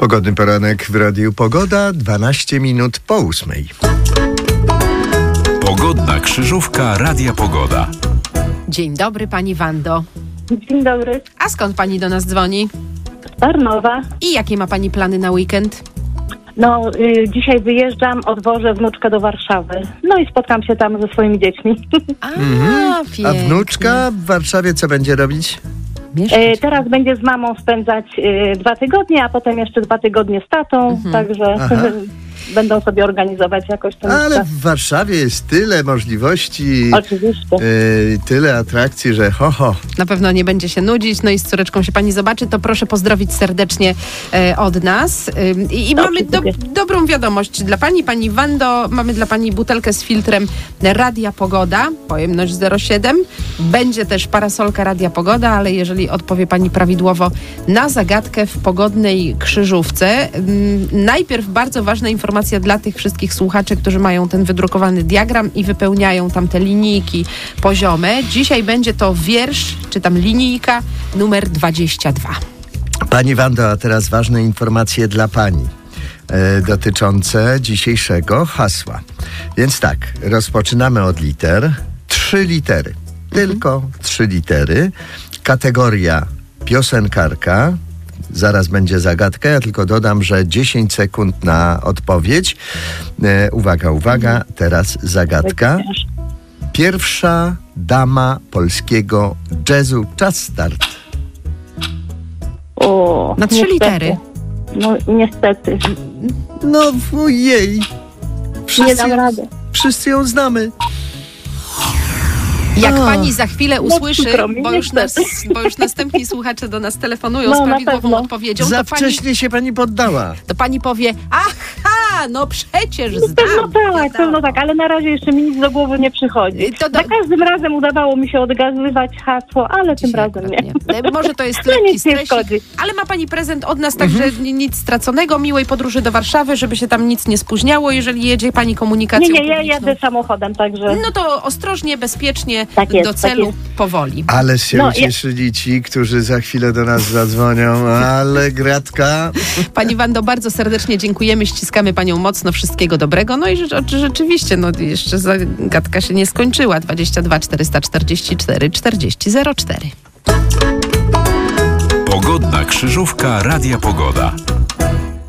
Pogodny poranek w Radiu Pogoda, 12 minut po 8. Pogodna krzyżówka Radia Pogoda. Dzień dobry, pani Wando. Dzień dobry. A skąd pani do nas dzwoni? Z Tarnowa. I jakie ma pani plany na weekend? Dzisiaj wyjeżdżam, odwożę wnuczkę do Warszawy. No i spotkam się tam ze swoimi dziećmi. A A wnuczka w Warszawie co będzie robić? Teraz będzie z mamą spędzać 2 tygodnie, a potem jeszcze 2 tygodnie z tatą, także będą sobie organizować jakoś ten Ale czas. w Warszawie jest tyle możliwości, Oczywiście. tyle atrakcji, że Na pewno nie będzie się nudzić, no i z córeczką się pani zobaczy, to proszę pozdrowić serdecznie od nas. I mamy dobrą wiadomość dla pani, pani Wando, mamy dla pani butelkę z filtrem Radia Pogoda, pojemność 0,7. Będzie też parasolka Radia Pogoda, ale jeżeli odpowie pani prawidłowo na zagadkę w pogodnej krzyżówce, najpierw bardzo ważna informacja dla tych wszystkich słuchaczy, którzy mają ten wydrukowany diagram i wypełniają tam te linijki poziome. Dzisiaj będzie to wiersz, czy tam linijka numer 22. Pani Wando, a teraz ważne informacje dla pani dotyczące dzisiejszego hasła. Więc tak, rozpoczynamy od liter. 3 litery. Tylko 3 litery. Kategoria piosenkarka. Zaraz będzie zagadka. Ja tylko dodam, że 10 sekund na odpowiedź. Uwaga, teraz zagadka. Pierwsza dama polskiego jazzu. Czas start. Na 3 litery. No niestety. No ojej. Nie dam rady. Wszyscy ją znamy. Jak pani za chwilę usłyszy, przykro mi, bo już następni słuchacze do nas telefonują No, z na prawidłową pewno. odpowiedzią, Za wcześnie się pani poddała. to pani powie, aha, no przecież Pewno tak, ale na razie jeszcze mi nic do głowy nie przychodzi. Za każdym razem udawało mi się odgazywać hasło, ale tym razem nie. Może to jest No lekki nic nie stresik, szkodzi. ale ma pani prezent od nas, także nic straconego, miłej podróży do Warszawy, żeby się tam nic nie spóźniało, jeżeli jedzie pani komunikacją Nie, ja publiczną. jadę samochodem, także... No to ostrożnie, bezpiecznie, Tak jest, do tak celu, jest. powoli. Ale się No, ucieszyli ci, którzy za chwilę do nas zadzwonią. Ale gratka. Pani Wando, bardzo serdecznie dziękujemy, ściskamy panią mocno, wszystkiego dobrego. No i rzeczywiście, no jeszcze zagadka się nie skończyła. 22 444 40 04. Pogodna krzyżówka Radia Pogoda.